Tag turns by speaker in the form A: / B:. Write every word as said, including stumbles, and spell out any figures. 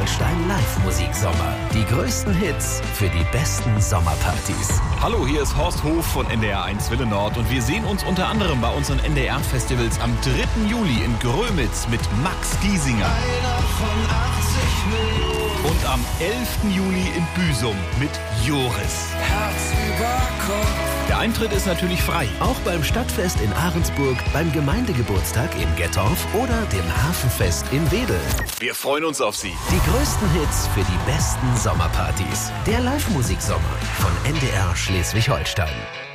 A: Schleswig-Holstein Live-Musiksommer. Die größten Hits für die besten Sommerpartys.
B: Hallo, hier ist Horst Hof von N D R eins Wille Nord und wir sehen uns unter anderem bei unseren N D R-Festivals am dritten Juli in Grömitz mit Max Giesinger.
C: Einer von achtzig Millionen.
B: Und am elften Juli in Büsum mit Joris.
C: Herz über Kopf.
B: Der Eintritt ist natürlich frei.
A: Auch beim Stadtfest in Ahrensburg, beim Gemeindegeburtstag in Gettorf oder dem Hafenfest in Wedel.
B: Wir freuen uns auf Sie.
A: Die größten Hits für die besten Sommerpartys. Der Live-Musiksommer von N D R Schleswig-Holstein.